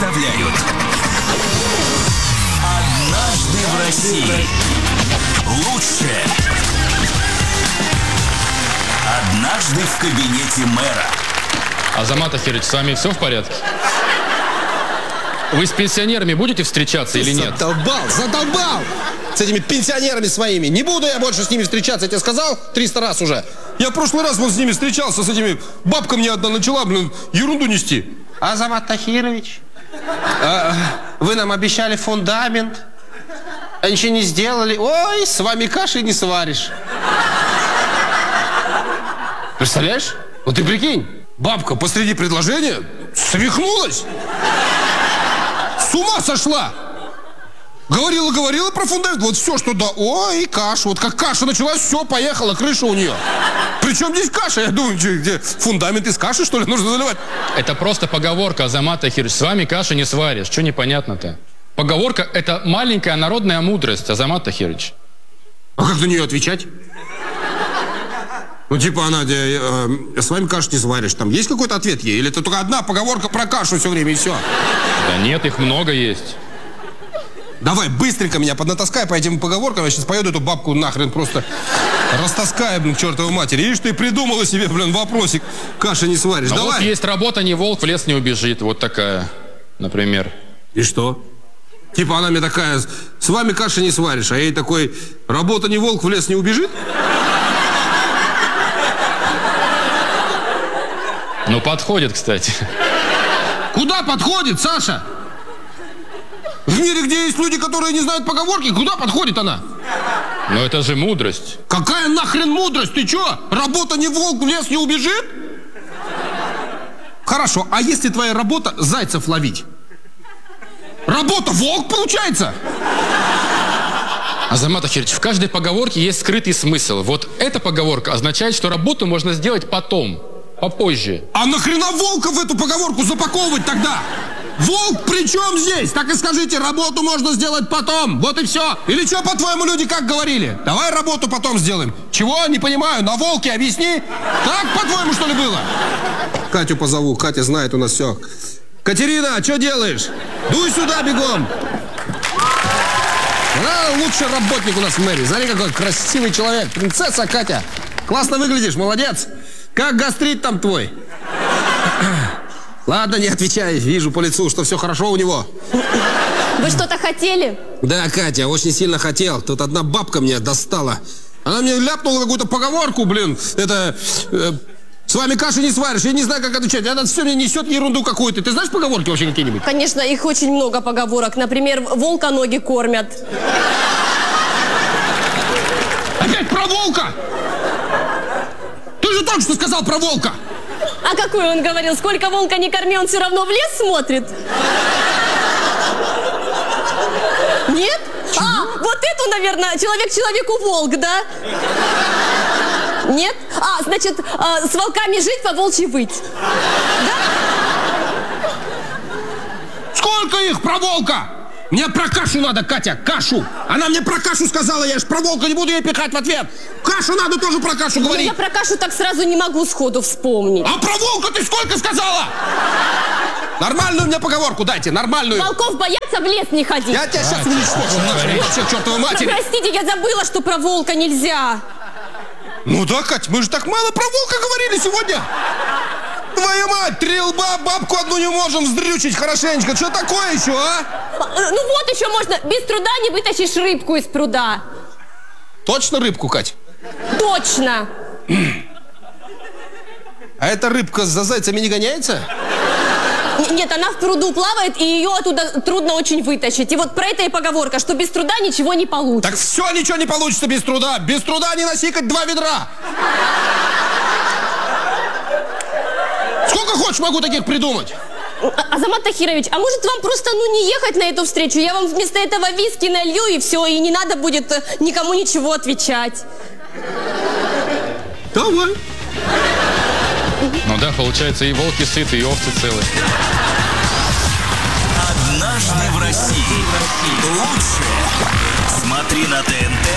представляют «Однажды в России». Лучшее «Однажды в кабинете мэра». Азамат Ахирович, с вами все в порядке? Вы с пенсионерами будете встречаться или нет? Задолбал! С этими пенсионерами своими. Не буду я больше с ними встречаться, я тебе сказал 300 раз уже. Я в прошлый раз с ними встречался, с этими... Бабка мне одна начала, ерунду нести. Азамат Тахирович, вы нам обещали фундамент, а ничего не сделали. Ой, с вами каши не сваришь. Представляешь? Вот ты прикинь, Бабка посреди предложения свихнулась. С ума сошла. Говорила про фундамент. Вот все, что да. Ой, каша. Вот как каша началась, все, поехала, крыша у нее. Причем здесь каша? Я думаю, где фундамент из каши, что ли, нужно заливать? Это просто поговорка, Азамат Ахирович. С вами каши не сваришь. Что непонятно-то? Поговорка – это маленькая народная мудрость, Азамат Ахирович. А как на нее отвечать? Ну, типа она, с вами кашу не сваришь. Там есть какой-то ответ ей? Или это только одна поговорка про кашу все время и все? Да нет, их много есть. Давай, быстренько меня поднатаскай по этим поговоркам. Я сейчас поеду эту бабку нахрен просто растаскаю, к чертовой матери. Видишь, ты придумала себе, вопросик. Каши не сваришь. Но давай. Вот есть работа, не волк, в лес не убежит. Вот такая, например. И что? Типа она мне такая, с вами каши не сваришь. А я ей такой, работа не волк, в лес не убежит? Ну, подходит, кстати. Куда подходит, Саша? В мире, где есть люди, которые не знают поговорки, куда подходит она? Но это же мудрость. Какая нахрен мудрость? Ты чё? Работа не волк, в лес не убежит? Хорошо, а если твоя работа зайцев ловить? Работа волк получается? Азамат Ахирович, в каждой поговорке есть скрытый смысл. Вот эта поговорка означает, что работу можно сделать потом, попозже. А нахрена волка в эту поговорку запаковывать тогда? Волк при чем здесь? Так и скажите, работу можно сделать потом. Вот и все. Или что, по-твоему, люди как говорили? Давай работу потом сделаем. Чего? Не понимаю. На волке объясни. Так, по-твоему, что ли, было? Катю позову. Катя знает у нас все. Катерина, что делаешь? Дуй сюда бегом. Она лучший работник у нас в мэрии. Смотри, какой красивый человек. Принцесса Катя. Классно выглядишь, молодец. Как гастрит там твой? Ладно, не отвечай. Вижу по лицу, что все хорошо у него. Вы что-то хотели? Да, Катя, очень сильно хотел. Тут одна бабка меня достала. Она мне ляпнула какую-то поговорку, это... с вами каши не сваришь. Я не знаю, как отвечать. Она все мне несет ерунду какую-то. Ты знаешь поговорки вообще какие-нибудь? Конечно, их очень много поговорок. Например, волка ноги кормят. Опять про волка? Ты же только что сказал про волка. А какой он говорил? Сколько волка не корми, он все равно в лес смотрит? Нет? А, вот эту, наверное, человек человеку волк, да? Нет? А, значит, с волками жить, по волчьи выть. Да? Сколько их про волка? Мне про кашу надо, Катя, кашу. Она мне про кашу сказала, я ж про волка не буду ей пихать в ответ. Кашу надо тоже про кашу говорить. Я про кашу так сразу не могу сходу вспомнить. А про волка ты сколько сказала? Нормальную мне поговорку дайте, нормальную. Волков боятся, в лес не ходить. Я тебя сейчас уничтожу, вообще, к чертовой матери. Простите, я забыла, что про волка нельзя. Ну да, Кать, мы же так мало про волка говорили сегодня. Твою мать, 3 лба, бабку одну не можем вздрючить хорошенечко. Что такое еще, а? Ну вот еще можно, без труда не вытащишь рыбку из пруда. Точно рыбку, Кать? Точно. А эта рыбка за зайцами не гоняется? Нет, она в пруду плавает, и ее оттуда трудно очень вытащить. И вот про это и поговорка, что без труда ничего не получится. Так все, ничего не получится без труда. Без труда не насикать 2 ведра. Сколько хочешь, могу таких придумать. Азамат Тахирович, а может вам просто, не ехать на эту встречу? Я вам вместо этого виски налью, и все, и не надо будет никому ничего отвечать. Давай. Ну да, получается, и волки сыты, и овцы целы. «Однажды в России». Лучшее. Смотри на ТНТ.